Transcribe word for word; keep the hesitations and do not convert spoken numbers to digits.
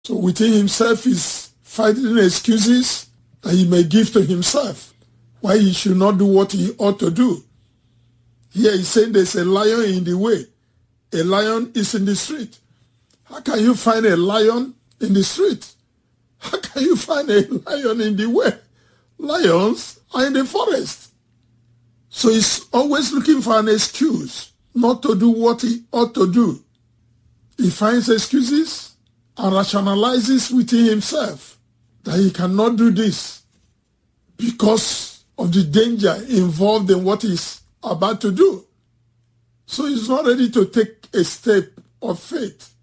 So within himself he's finding excuses that he may give to himself why he should not do what he ought to do. Here he's saying there's a lion in the way. A lion is in the street. How can you find a lion in the street? How can you find a lion in the way? Lions are in the forest. So he's always looking for an excuse not to do what he ought to do. He finds excuses and rationalizes within himself that he cannot do this because of the danger involved in what he's about to do. So he's not ready to take a step of faith